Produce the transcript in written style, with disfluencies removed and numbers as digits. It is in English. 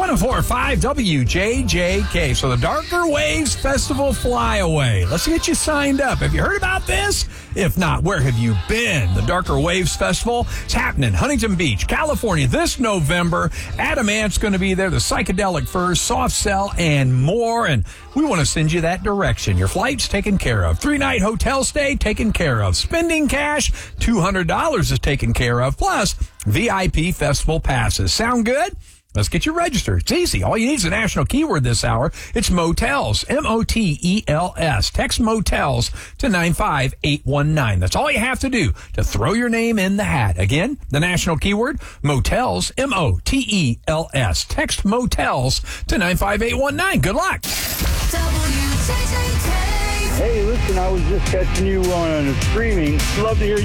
104.5 WJJK. So the Darker Waves Festival Flyaway. Let's get you signed up. Have you heard about this? If not, where have you been? The Darker Waves Festival is happening in Huntington Beach, California this November. Adam Ant's going to be there, the Psychedelic Furs, Soft Cell, and more. And we want to send you that direction. Your flight's taken care of. 3-night hotel stay taken care of. Spending cash, $200 is taken care of. Plus, VIP festival passes. Sound good? Let's get you registered. It's easy. All you need is a national keyword this hour. It's motels. MOTELS. Text motels to 95819. That's all you have to do to throw your name in the hat. Again, the national keyword, motels. MOTELS. Text motels to 95819. Good luck. Hey, listen, I was just catching you on streaming. Love to hear